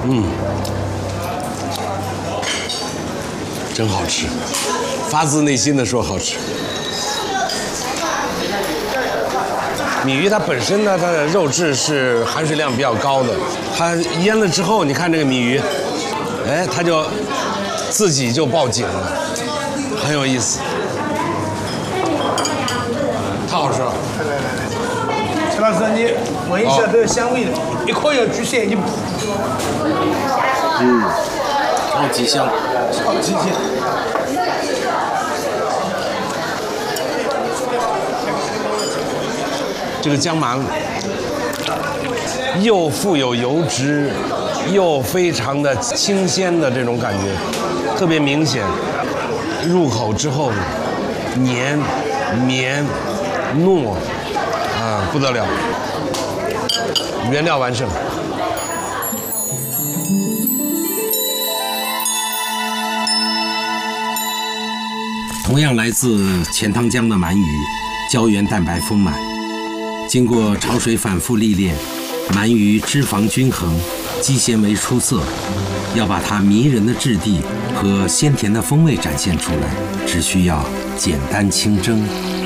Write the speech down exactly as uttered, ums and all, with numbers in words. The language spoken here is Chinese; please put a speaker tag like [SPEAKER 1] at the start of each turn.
[SPEAKER 1] 嗯，真好吃，发自内心的说好吃。米鱼它本身呢，它的肉质是含水量比较高的，它腌了之后，你看这个米鱼，哎，它就自己就报警了，很有意思，太好吃了。
[SPEAKER 2] 陈老师，你闻一下这个香味的，一口要举三斤。
[SPEAKER 1] 嗯，超级香，
[SPEAKER 2] 超级香。
[SPEAKER 1] 这个姜芒又富有油脂，又非常的清鲜的这种感觉，特别明显。入口之后，黏、绵、糯，啊，不得了，原料完胜。
[SPEAKER 3] 同样来自钱塘江的鳗鱼，胶原蛋白丰满。经过潮水反复历练，鳗鱼脂肪均衡，肌纤维出色。要把它迷人的质地和鲜甜的风味展现出来，只需要简单清蒸。